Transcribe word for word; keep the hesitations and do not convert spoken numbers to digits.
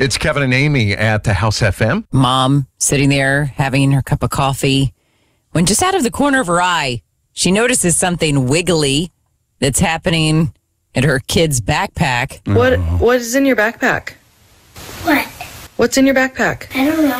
It's Kevin and Amy at the House F M. Mom sitting there having her cup of coffee when just out of the corner of her eye, she notices something wiggly that's happening in her kid's backpack. What What is in your backpack? What? What's in your backpack? I don't know.